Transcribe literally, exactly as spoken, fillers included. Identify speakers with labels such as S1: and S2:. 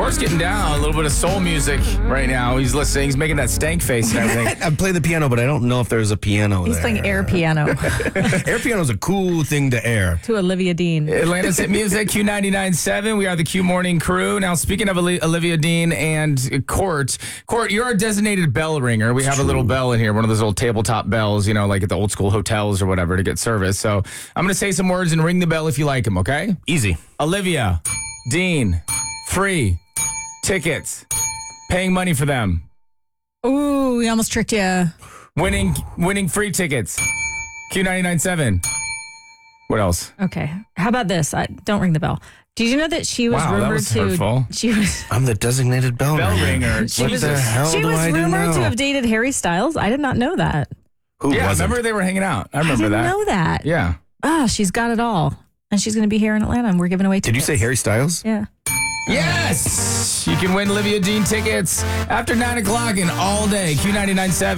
S1: Court's getting down. A little bit of soul music right now. He's listening. He's making that stank face and everything.
S2: I play the piano, but I don't know if there's a piano
S3: He's
S2: there.
S3: playing air piano
S2: Air piano is a cool thing to air.
S3: to Olivia Dean.
S1: Atlanta's Hit Music, Q ninety-nine point seven. We are the Q Morning Crew. Now, speaking of Oli- Olivia Dean and Court, Court, you're our designated bell ringer. We have a little bell in here, one of those old tabletop bells, you know, like at the old school hotels or whatever to get service. So I'm going to say some words and ring the bell if you like them, okay?
S2: Easy.
S1: Olivia Dean, free tickets, paying money for them,
S3: Ooh, we almost tricked you.
S1: winning winning free tickets, Q ninety-nine point seven. What else?
S3: Okay. How about this? I, don't ring the bell. Did you know that she was
S1: Wow, that
S3: rumored
S1: was
S3: to?
S1: hurtful.
S3: She was.
S2: I'm the designated bell,
S1: Bell ringer.
S2: What
S1: Jesus.
S2: the hell
S3: She
S2: do
S3: was
S2: I do
S3: rumored
S2: now?
S3: to have dated Harry Styles. I did not know that.
S2: Who
S1: Yeah,
S2: wasn't?
S1: remember they were hanging out. I
S3: I
S1: remember
S3: didn't
S1: that.
S3: know that.
S1: Yeah.
S3: Oh, she's got it all, and she's going to be here in Atlanta, and we're giving away
S2: Did you
S3: tickets.
S2: say Harry Styles?
S3: Yeah.
S1: Yes! You can win Olivia Dean tickets after nine o'clock and all day. Q ninety-nine point seven.